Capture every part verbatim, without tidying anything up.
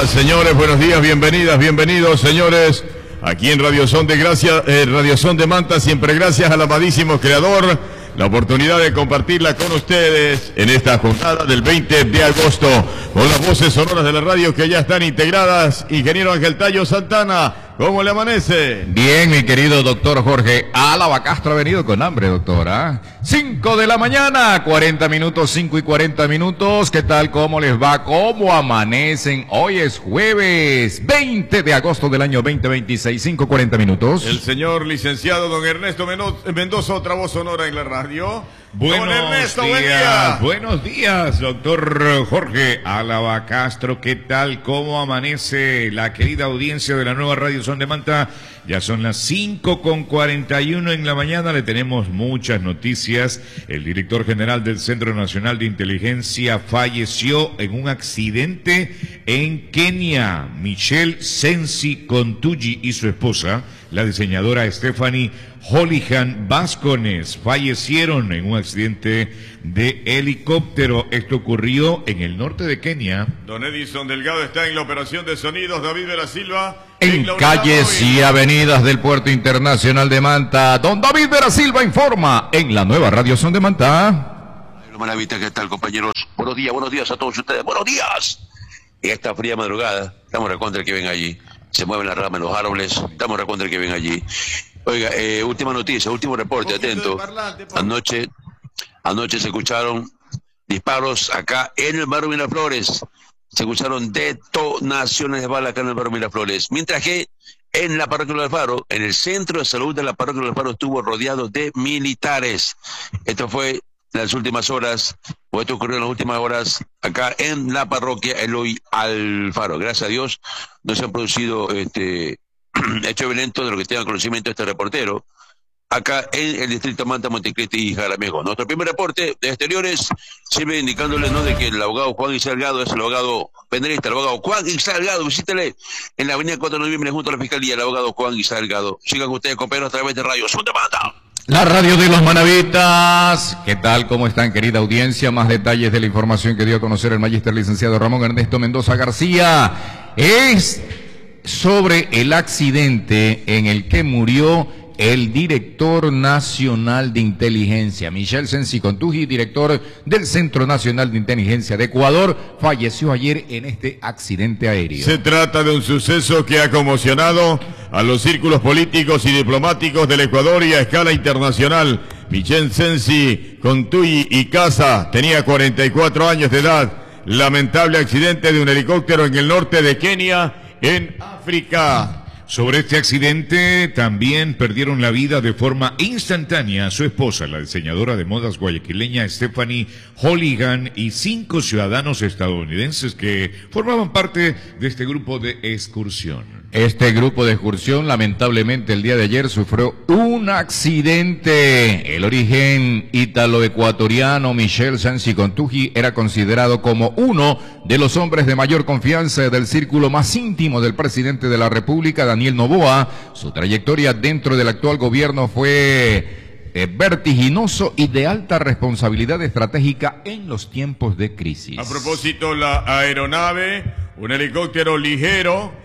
días, señores, buenos días, bienvenidas, bienvenidos, señores, aquí en Radio Son de Gracia, eh, Radio Son de Manta, siempre gracias al amadísimo creador, la oportunidad de compartirla con ustedes en esta jornada del veinte de agosto, con las voces sonoras de la radio que ya están integradas. Ingeniero Ángel Tallo Santana, ¿cómo le amanece? Bien, mi querido doctor Jorge Álava Castro, ha venido con hambre, doctora. Cinco de la mañana, cuarenta minutos, cinco y cuarenta minutos. ¿Qué tal? ¿Cómo les va? ¿Cómo amanecen? Hoy es jueves, veinte de agosto del año veinte veintiséis, cinco cuarenta minutos. El señor licenciado don Ernesto Mendoza, otra voz sonora en la radio. Buenos don Ernesto, días, buen día. buenos días, doctor Jorge Álava Castro. ¿Qué tal? ¿Cómo amanece la querida audiencia de la nueva Radio Son de Manta? Ya son las cinco con cuarenta y uno en la mañana, le tenemos muchas noticias. El director general del Centro Nacional de Inteligencia falleció en un accidente en Kenia. Michelle Sensi Contugi y su esposa, la diseñadora Stephanie Holihan Vascones, fallecieron en un accidente de helicóptero. Esto ocurrió en el norte de Kenia. Don Edison Delgado está en la operación de sonidos, David de la Silva en calles y avenidas del Puerto Internacional de Manta. Don David de la Silva informa en la nueva Radio Son de Manta. Maravita, ¿qué tal, compañeros? Buenos días, buenos días a todos ustedes. ¡Buenos días! En esta fría madrugada, estamos recontra el que ven allí. Se mueven las ramas, los árboles, estamos recontra el que ven allí. Oiga, eh, última noticia, último reporte, atento. Anoche, anoche se escucharon disparos acá en el barrio Miraflores. Se escucharon detonaciones de bala acá en el barrio Miraflores. Mientras que en la parroquia del Alfaro, en el centro de salud de la parroquia del Alfaro, estuvo rodeado de militares. Esto fue en las últimas horas, o esto ocurrió en las últimas horas, acá en la parroquia Eloy Alfaro. Gracias a Dios no se han producido este hechos violentos de lo que tenga conocimiento este reportero, acá en el distrito Manta, Montecristi y Jaramillo. Nuestro primer reporte de exteriores, siempre indicándoles, ¿no?, de que el abogado Juan Salgado es el abogado penalista, el abogado Juan Salgado, visítele en la avenida cuatro de noviembre junto a la Fiscalía, el abogado Juan Salgado. Sigan ustedes, compañeros, a través de Radio Son de Manta. La radio de los Manavitas. ¿Qué tal? ¿Cómo están, querida audiencia? Más detalles de la información que dio a conocer el magíster licenciado Ramón Ernesto Mendoza García. Es sobre el accidente en el que murió el director nacional de inteligencia, Michelle Sensi Contugi, director del Centro Nacional de Inteligencia de Ecuador, falleció ayer en este accidente aéreo. Se trata de un suceso que ha conmocionado a los círculos políticos y diplomáticos del Ecuador y a escala internacional. Michelle Sensi Contugi y Casa tenía cuarenta y cuatro años de edad. Lamentable accidente de un helicóptero en el norte de Kenia, en África. Sobre este accidente también perdieron la vida de forma instantánea su esposa, la diseñadora de modas guayaquileña Stephanie Holihan, y cinco ciudadanos estadounidenses que formaban parte de este grupo de excursión. Este grupo de excursión lamentablemente el día de ayer sufrió un accidente. El origen ítalo-ecuatoriano Michelle Sensi Contugi era considerado como uno de los hombres de mayor confianza del círculo más íntimo del presidente de la República, Daniel Noboa. Su trayectoria dentro del actual gobierno fue eh, vertiginoso y de alta responsabilidad estratégica en los tiempos de crisis. A propósito, la aeronave, un helicóptero ligero,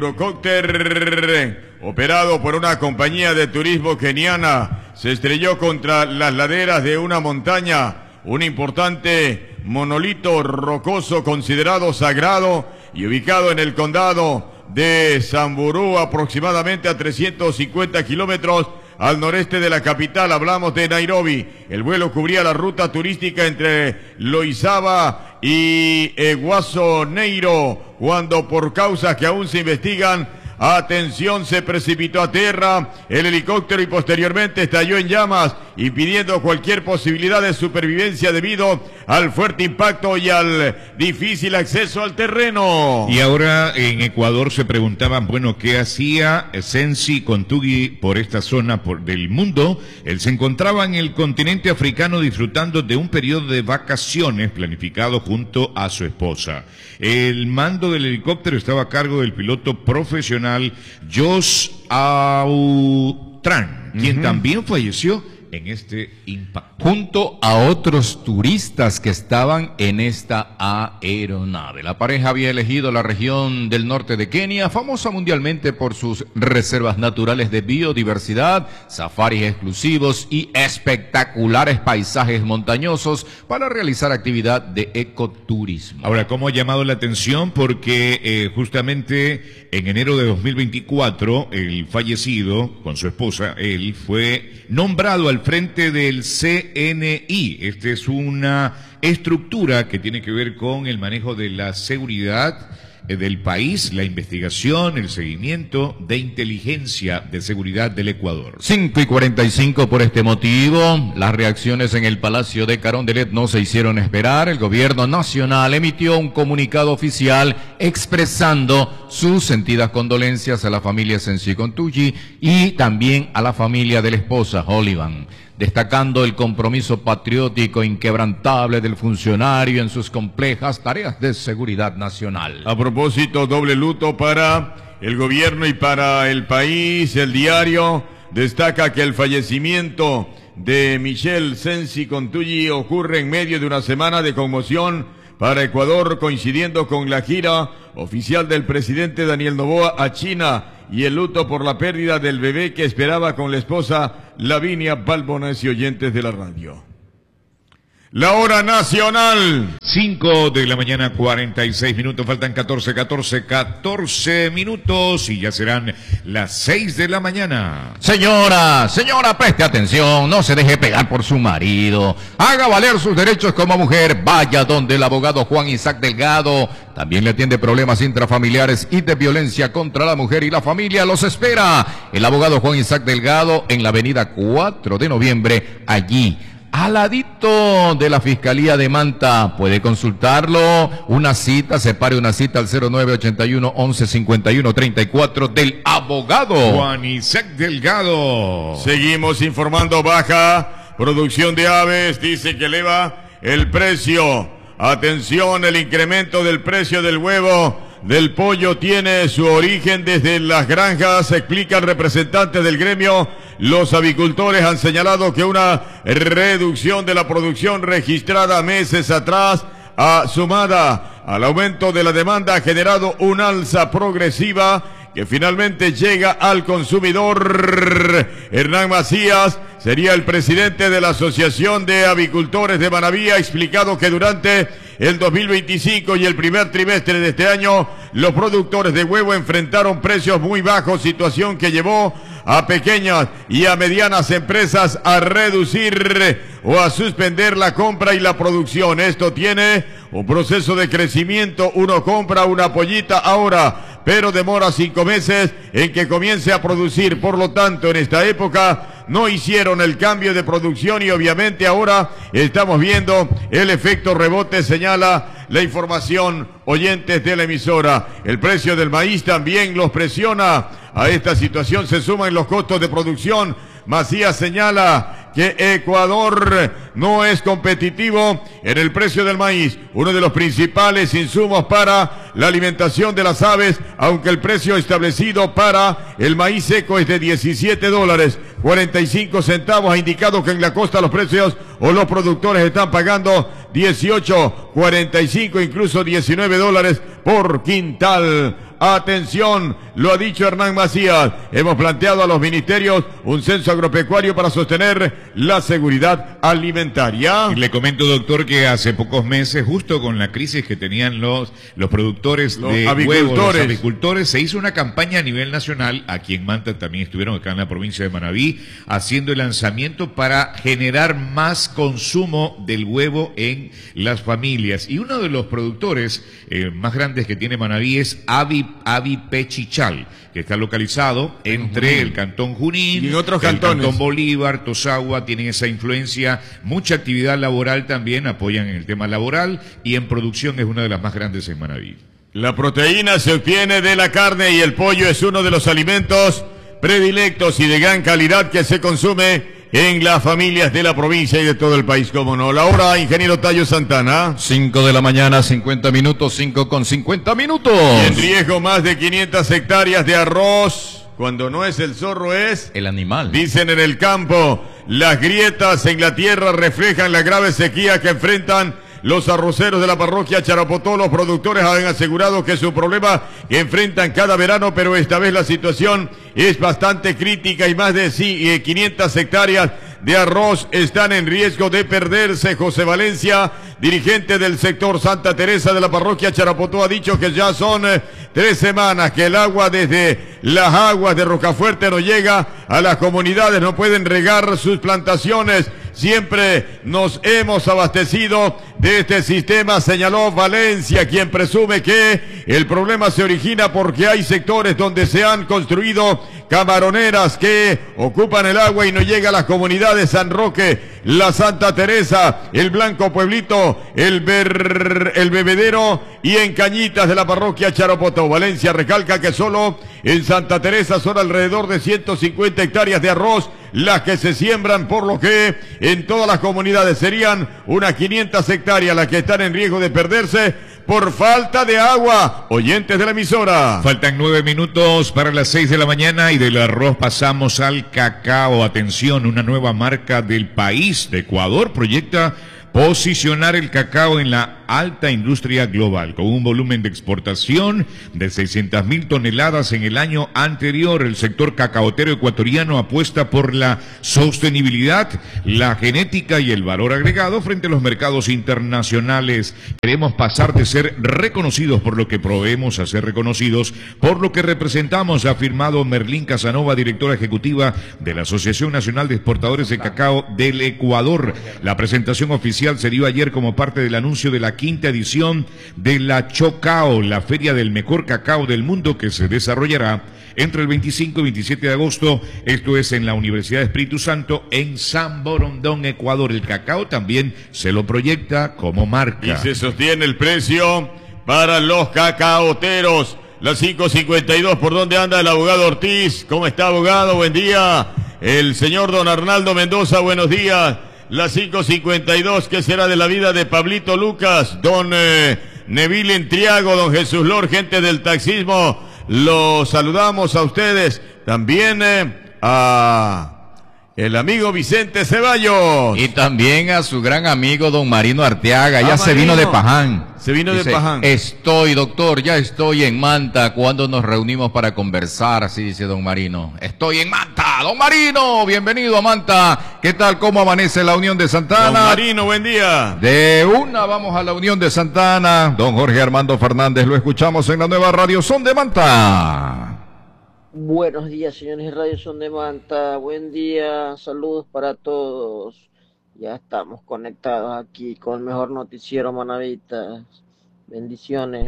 Eurocopter, operado por una compañía de turismo keniana, se estrelló contra las laderas de una montaña, un importante monolito rocoso considerado sagrado y ubicado en el condado de Samburu, aproximadamente a trescientos cincuenta kilómetros al noreste de la capital. Hablamos de Nairobi. El vuelo cubría la ruta turística entre Loizaba y Eguaso-Neiro, cuando por causas que aún se investigan, atención, se precipitó a tierra el helicóptero y posteriormente estalló en llamas, impidiendo cualquier posibilidad de supervivencia debido al fuerte impacto y al difícil acceso al terreno. Y ahora en Ecuador se preguntaban, bueno, ¿qué hacía Sensi Contugi por esta zona por, del mundo? Él se encontraba en el continente africano disfrutando de un periodo de vacaciones planificado junto a su esposa. El mando del helicóptero estaba a cargo del piloto profesional Jos Autran, quien uh-huh. también falleció en este impacto. Junto a otros turistas que estaban en esta aeronave. La pareja había elegido la región del norte de Kenia, famosa mundialmente por sus reservas naturales de biodiversidad, safaris exclusivos y espectaculares paisajes montañosos para realizar actividad de ecoturismo. Ahora, ¿cómo ha llamado la atención? Porque eh, justamente en enero de dos mil veinticuatro, el fallecido, con su esposa, él fue nombrado al frente del C N I. Esta es una estructura que tiene que ver con el manejo de la seguridad del país, la investigación, el seguimiento de inteligencia de seguridad del Ecuador. cinco y cuarenta y cinco por este motivo. Las reacciones en el Palacio de Carondelet no se hicieron esperar. El gobierno nacional emitió un comunicado oficial expresando sus sentidas condolencias a la familia Sensi Contugi y también a la familia de la esposa Olivan, destacando el compromiso patriótico inquebrantable del funcionario en sus complejas tareas de seguridad nacional. A propósito, doble luto para el gobierno y para el país. El diario destaca que el fallecimiento de Michel Sensi Contugi ocurre en medio de una semana de conmoción para Ecuador, coincidiendo con la gira oficial del presidente Daniel Noboa a China y el luto por la pérdida del bebé que esperaba con la esposa Lavinia Balbones y oyentes de la radio. La hora nacional. cinco de la mañana, cuarenta y seis minutos, faltan catorce, catorce, catorce minutos y ya serán las seis de la mañana. Señora, señora, preste atención, no se deje pegar por su marido, haga valer sus derechos como mujer, vaya donde el abogado Juan Isaac Delgado, también le atiende problemas intrafamiliares y de violencia contra la mujer y la familia, los espera el abogado Juan Isaac Delgado en la avenida cuatro de noviembre, allí al ladito de la Fiscalía de Manta. Puede consultarlo, una cita, separe una cita al cero nueve ochenta y uno, once cincuenta y uno, treinta y cuatro del abogado Juan Isaac Delgado. Seguimos informando. Baja producción de aves, dice que eleva el precio. Atención, el incremento del precio del huevo del pollo tiene su origen desde las granjas, explican representantes del gremio. Los avicultores han señalado que una reducción de la producción registrada meses atrás, a, sumada al aumento de la demanda, ha generado una alza progresiva que finalmente llega al consumidor. Hernán Macías sería el presidente de la Asociación de Avicultores de Manabí, ha explicado que durante el dos mil veinticinco y el primer trimestre de este año, los productores de huevo enfrentaron precios muy bajos, situación que llevó a pequeñas y a medianas empresas a reducir o a suspender la compra y la producción. Esto tiene un proceso de crecimiento. Uno compra una pollita ahora, pero demora cinco meses en que comience a producir. Por lo tanto, en esta época no hicieron el cambio de producción y obviamente ahora estamos viendo el efecto rebote, señala la información, oyentes de la emisora. El precio del maíz también los presiona. A esta situación se suman los costos de producción. Macías señala que Ecuador no es competitivo en el precio del maíz, uno de los principales insumos para la alimentación de las aves, aunque el precio establecido para el maíz seco es de diecisiete dólares cuarenta y cinco centavos. Ha indicado que en la costa los precios o los productores están pagando dieciocho cuarenta y cinco, incluso diecinueve dólares por quintal. Atención, lo ha dicho Hernán Macías. Hemos planteado a los ministerios un censo agropecuario para sostener la seguridad alimentaria. Y le comento, doctor, que hace pocos meses, justo con la crisis que tenían los, los productores los de avicultores. huevos, los avicultores, se hizo una campaña a nivel nacional. Aquí en Manta también estuvieron, acá en la provincia de Manabí, haciendo el lanzamiento para generar más consumo del huevo en las familias. Y uno de los productores eh, más grandes que tiene Manabí es Avi Avipechichal, que está localizado entre el Cantón Junín y en otros el cantones. Cantón Bolívar, Tosagua, tienen esa influencia, mucha actividad laboral también, apoyan en el tema laboral y en producción es una de las más grandes en Manabí. La proteína se obtiene de la carne y el pollo es uno de los alimentos predilectos y de gran calidad que se consume en las familias de la provincia y de todo el país, como no. La hora, ingeniero Tayo Santana. cinco de la mañana, cincuenta minutos, cinco con cincuenta minutos. Y en riesgo más de quinientas hectáreas de arroz. Cuando no es el zorro, es el animal. Dicen en el campo, Las grietas en la tierra reflejan la grave sequía que enfrentan los arroceros de la parroquia Charapotó. Los productores han asegurado que es un problema que enfrentan cada verano, pero esta vez la situación es bastante crítica y más de quinientas hectáreas de arroz están en riesgo de perderse. José Valencia, dirigente del sector Santa Teresa de la parroquia Charapotó, ha dicho que ya son eh, tres semanas que el agua desde las aguas de Rocafuerte no llega a las comunidades, no pueden regar sus plantaciones. Siempre nos hemos abastecido de este sistema, señaló Valencia, quien presume que el problema se origina porque hay sectores donde se han construido camaroneras que ocupan el agua y no llega a las comunidades San Roque, la Santa Teresa, el Blanco Pueblito, el, Ber, el Bebedero y en Cañitas de la parroquia Charapotó. Valencia recalca que solo en Santa Teresa son alrededor de ciento cincuenta hectáreas de arroz las que se siembran, por lo que en todas las comunidades serían unas quinientas hectáreas las que están en riesgo de perderse por falta de agua. Oyentes de la emisora. Faltan nueve minutos para las seis de la mañana y del arroz pasamos al cacao. Atención, una nueva marca del país de Ecuador proyecta posicionar el cacao en la alta industria global, con un volumen de exportación de seiscientas mil toneladas en el año anterior. El sector cacaotero ecuatoriano apuesta por la sostenibilidad, la genética y el valor agregado frente a los mercados internacionales. Queremos pasar de ser reconocidos por lo que proveemos a ser reconocidos por lo que representamos, ha afirmado Merlín Casanova, directora ejecutiva de la Asociación Nacional de Exportadores de Cacao del Ecuador. La presentación oficial se dio ayer como parte del anuncio de la quinta edición de la Chocao, la feria del mejor cacao del mundo, que se desarrollará entre el veinticinco y veintisiete de agosto, esto es en la Universidad de Espíritu Santo en San Borondón, Ecuador. El cacao también se lo proyecta como marca. Y se sostiene el precio para los cacaoteros. Las cinco cincuenta y dos, ¿por dónde anda el abogado Ortiz? ¿Cómo está, abogado? Buen día. El señor don Arnaldo Mendoza, buenos días. Las cinco cincuenta y dos, ¿qué será de la vida de Pablito Lucas? Don eh, Neville Entriago, don Jesús Lor, gente del taxismo, los saludamos a ustedes. También eh, a el amigo Vicente Ceballos. Y también a su gran amigo don Marino Arteaga, ya ah, se Marino. vino de Paján. Se vino Dice, de Paján. Estoy, doctor, ya estoy en Manta. ¿Cuándo nos reunimos para conversar? Así dice don Marino. Estoy en Manta. Don Marino, bienvenido a Manta. ¿Qué tal? ¿Cómo amanece la Unión de Santa Ana? Don Marino, buen día. De una vamos a la Unión de Santa Ana. Don Jorge Armando Fernández, lo escuchamos en la nueva Radio Son de Manta. Buenos días, señores de Radio Son de Manta. Buen día, saludos para todos. Ya estamos conectados aquí con el mejor noticiero Manavitas. Bendiciones.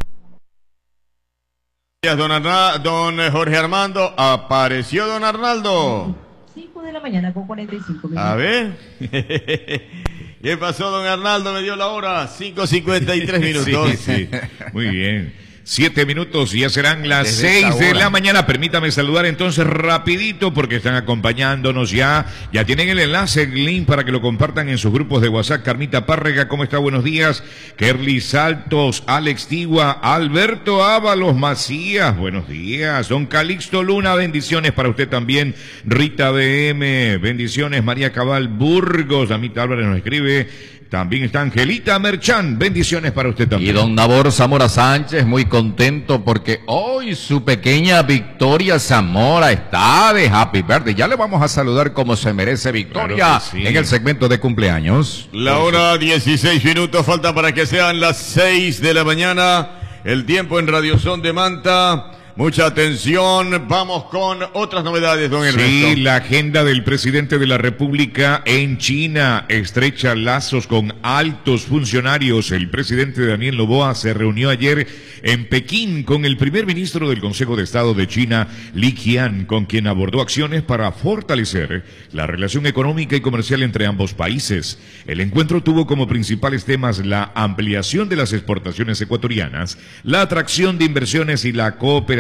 Don, Arna, don Jorge Armando, ¿apareció don Arnaldo? cinco de la mañana con cuarenta y cinco minutos. A ver. ¿Qué pasó, don Arnaldo? Me dio la hora, cinco cincuenta y tres minutos. Sí, sí. Muy bien. Siete minutos, ya serán las seis de la mañana. Permítame saludar entonces rapidito porque están acompañándonos ya. Ya tienen el enlace, el link para que lo compartan en sus grupos de WhatsApp. Carmita Párrega, ¿cómo está? Buenos días. Kerly Saltos, Alex Tigua, Alberto Ábalos Macías, buenos días. Don Calixto Luna, bendiciones para usted también. Rita B M, bendiciones. María Cabal Burgos, Damita Álvarez nos escribe. También está Angelita Merchán, bendiciones para usted también. Y don Nabor Zamora Sánchez, muy contento porque hoy su pequeña Victoria Zamora está de Happy Birthday. Ya le vamos a saludar como se merece Victoria, claro sí, en el segmento de cumpleaños. La hora dieciséis minutos, falta para que sean las seis de la mañana. El tiempo en Radio Son de Manta. Mucha atención, vamos con otras novedades, don Ernesto. Sí, la agenda del presidente de la República en China estrecha lazos con altos funcionarios. El presidente Daniel Noboa se reunió ayer en Pekín con el primer ministro del Consejo de Estado de China, Li Qian, con quien abordó acciones para fortalecer la relación económica y comercial entre ambos países. El encuentro tuvo como principales temas la ampliación de las exportaciones ecuatorianas, la atracción de inversiones y la cooperación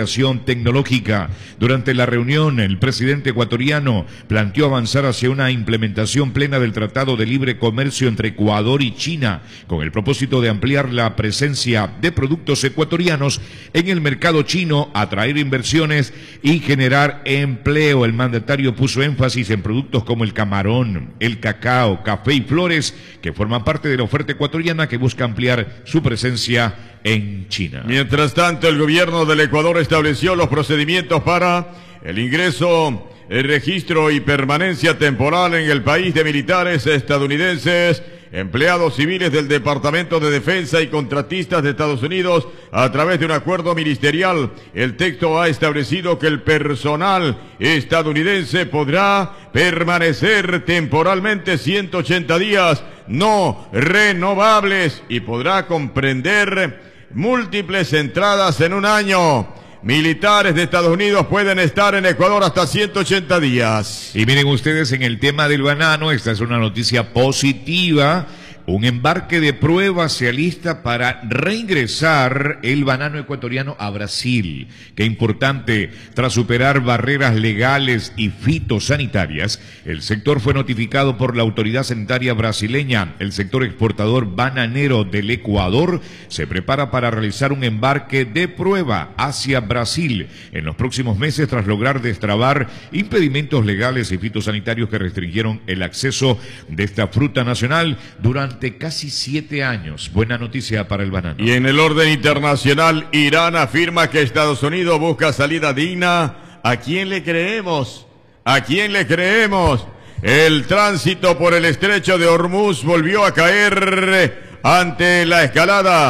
cooperación tecnológica. Durante la reunión, el presidente ecuatoriano planteó avanzar hacia una implementación plena del Tratado de Libre Comercio entre Ecuador y China, con el propósito de ampliar la presencia de productos ecuatorianos en el mercado chino, atraer inversiones y generar empleo. El mandatario puso énfasis en productos como el camarón, el cacao, café y flores, que forman parte de la oferta ecuatoriana que busca ampliar su presencia en China. Mientras tanto, el gobierno del Ecuador estableció los procedimientos para el ingreso, el registro y permanencia temporal en el país de militares estadounidenses, empleados civiles del Departamento de Defensa y contratistas de Estados Unidos a través de un acuerdo ministerial. El texto ha establecido que el personal estadounidense podrá permanecer temporalmente ciento ochenta días no renovables y podrá comprender múltiples entradas en un año. Militares de Estados Unidos pueden estar en Ecuador hasta ciento ochenta días. Y miren ustedes, en el tema del banano, esta es una noticia positiva. Un embarque de prueba se alista para reingresar el banano ecuatoriano a Brasil. Qué importante. Tras superar barreras legales y fitosanitarias, el sector fue notificado por la autoridad sanitaria brasileña. El sector exportador bananero del Ecuador se prepara para realizar un embarque de prueba hacia Brasil en los próximos meses, tras lograr destrabar impedimentos legales y fitosanitarios que restringieron el acceso de esta fruta nacional durante casi siete años. Buena noticia para el banano. Y en el orden internacional, Irán afirma que Estados Unidos busca salida digna. ¿A quién le creemos? ¿A quién le creemos? El tránsito por el estrecho de Hormuz volvió a caer ante la escalada